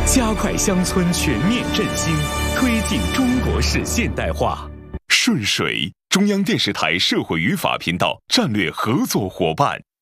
加快乡村全面振兴，推进中国式现代化。 顺水，中央电视台社会与法频道战略合作伙伴。